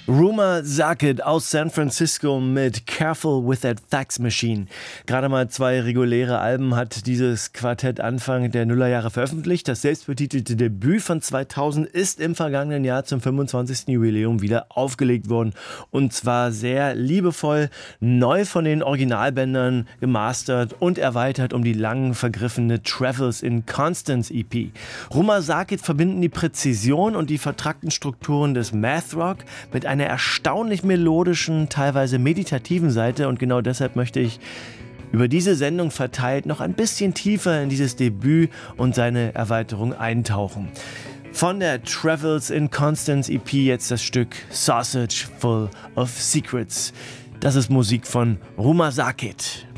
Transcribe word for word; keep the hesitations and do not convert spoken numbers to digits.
Rumor Sakit aus San Francisco mit Careful with that Fax Machine. Gerade mal zwei reguläre Alben hat dieses Quartett Anfang der Nullerjahre veröffentlicht. Das selbstbetitelte Debüt von zweitausend ist im vergangenen Jahr zum fünfundzwanzigsten Jubiläum wieder aufgelegt worden. Und zwar sehr liebevoll, neu von den Originalbändern gemastert und erweitert um die lang vergriffene Travels in Constance E P. Rumor Sakit verbinden die Präzision und die vertrackten Strukturen des Math Rock mit einer erstaunlich melodischen, teilweise meditativen Seite, und genau deshalb möchte ich über diese Sendung verteilt noch ein bisschen tiefer in dieses Debüt und seine Erweiterung eintauchen. Von der Travels in Constance E P jetzt das Stück Sausage Full of Secrets. Das ist Musik von Rumor Sakit.